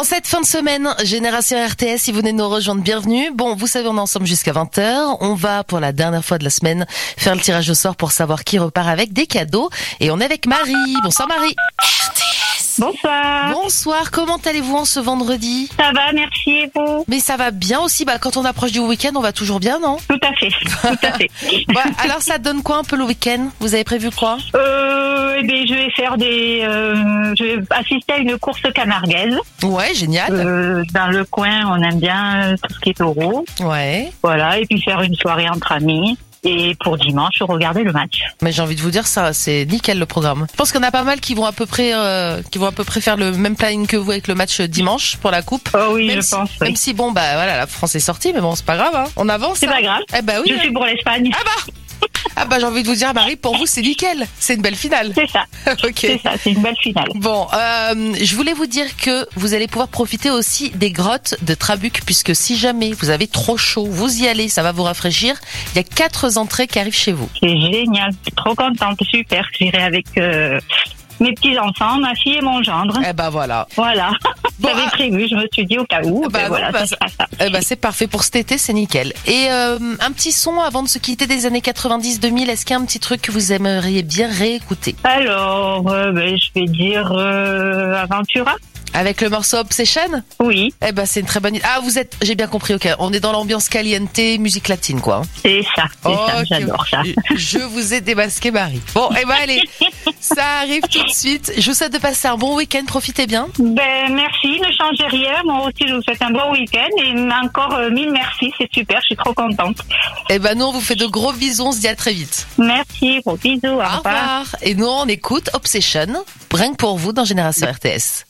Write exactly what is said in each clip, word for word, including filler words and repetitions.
cette fin de semaine, Génération R T S, si vous venez de nous rejoindre, bienvenue. Bon, vous savez, on est ensemble jusqu'à vingt heures. On va, pour la dernière fois de la semaine, faire le tirage au sort pour savoir qui repart avec des cadeaux. Et on est avec Marie. Bonsoir Marie. R T S. Bonsoir. Bonsoir, comment allez-vous en ce vendredi? Ça va, merci, et vous? Mais ça va bien aussi, bah, quand on approche du week-end, on va toujours bien, non? Tout à fait, tout à fait. Ouais, alors ça donne quoi un peu le week-end? Vous avez prévu quoi? Euh, eh bien, je vais faire des, euh, je vais assister à une course camarguaise. Ouais, génial. Euh, dans le coin, on aime bien euh, tout ce qui est taureau. Ouais. Voilà, et puis faire une soirée entre amis. Et pour dimanche, regarder le match. Mais j'ai envie de vous dire ça, c'est nickel le programme. Je pense qu'il y en a pas mal qui vont à peu près, euh, qui vont à peu près faire le même planning que vous avec le match dimanche pour la coupe. Oh oui, même je si, pense. Oui. Même si bon, bah voilà, la France est sortie, mais bon, c'est pas grave, hein. On avance. C'est hein. pas grave. Eh bah oui. Je suis pour l'Espagne. Ah bah. Ah bah j'ai envie de vous dire, Marie, pour vous c'est nickel, c'est une belle finale. C'est ça. Ok. C'est ça, c'est une belle finale. Bon, euh, je voulais vous dire que vous allez pouvoir profiter aussi des grottes de Trabuc, puisque si jamais vous avez trop chaud, vous y allez, ça va vous rafraîchir. Il y a quatre entrées qui arrivent chez vous. C'est génial, je suis trop contente, super. J'irai avec euh, mes petits-enfants, ma fille et mon gendre. Eh ben voilà. Voilà. Bon, J'avais ah. prévu, je me suis dit au cas où. Bah ben non, voilà, bah ça ça- sera ça. Eh ben c'est parfait pour cet été, c'est nickel. Et euh, un petit son avant de se quitter des années quatre-vingt-dix deux mille, est-ce qu'il y a un petit truc que vous aimeriez bien réécouter? Alors, euh, ben, je vais dire euh, Aventura. Avec le morceau Obsession? Oui, Eh ben c'est une très bonne idée. Ah vous êtes, j'ai bien compris, ok. On est dans l'ambiance caliente, musique latine quoi. c'est ça, c'est ça, Ok. j'adore ça. Je vous ai démasqué Marie. Bon, eh ben allez, ça arrive tout de suite. Je vous souhaite de passer un bon week-end, profitez bien. Ben merci, ne changez rien. Moi aussi, je vous souhaite un bon week-end et encore euh, mille merci, c'est super, je suis trop contente. Eh ben nous on vous fait de gros bisous, on se dit à très vite. Merci, gros bisous, au Au revoir. revoir. Et nous on écoute Obsession, rien que pour vous dans Génération R T S.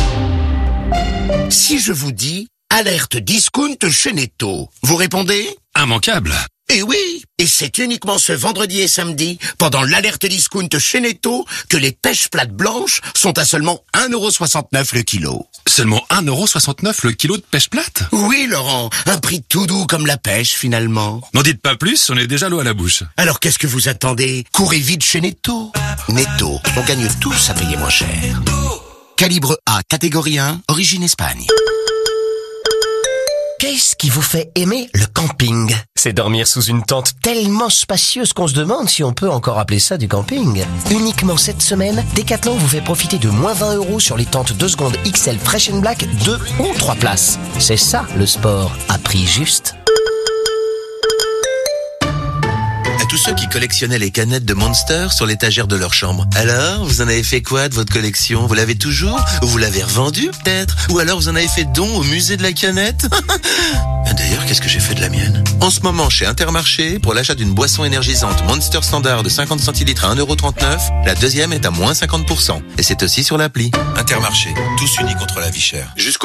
Si je vous dis alerte discount chez Netto, vous répondez? Immanquable. Eh oui, et c'est uniquement ce vendredi et samedi, pendant l'alerte discount chez Netto, que les pêches plates blanches sont à seulement un euro soixante-neuf le kilo. Seulement un euro soixante-neuf le kilo de pêche plate? Oui, Laurent, un prix tout doux comme la pêche finalement. N'en dites pas plus, on est déjà l'eau à la bouche. Alors qu'est-ce que vous attendez? Courez vite chez Netto. Netto, on gagne tous à payer moins cher. Calibre A, catégorie un, origine Espagne. Qu'est-ce qui vous fait aimer le camping? C'est dormir sous une tente tellement spacieuse qu'on se demande si on peut encore appeler ça du camping. Uniquement cette semaine, Decathlon vous fait profiter de moins vingt euros sur les tentes deux secondes X L Fresh and Black deux ou trois places. C'est ça le sport à prix juste. À tous ceux qui collectionnaient les canettes de Monster sur l'étagère de leur chambre. Alors, vous en avez fait quoi de votre collection? Vous l'avez toujours? Ou vous l'avez revendue peut-être? Ou alors vous en avez fait don au musée de la canette? D'ailleurs, qu'est-ce que j'ai fait de la mienne? En ce moment, chez Intermarché, pour l'achat d'une boisson énergisante Monster Standard de cinquante centilitres à un euro trente-neuf, la deuxième est à moins cinquante pour cent. Et c'est aussi sur l'appli. Intermarché, tous unis contre la vie chère. Jusqu'au